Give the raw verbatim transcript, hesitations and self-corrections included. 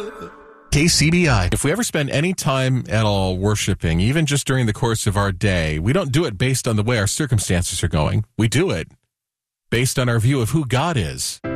K C B I. If we ever spend any time at all worshiping, even just during the course of our day, we don't do it based on the way our circumstances are going. We do it based on our view of who God is.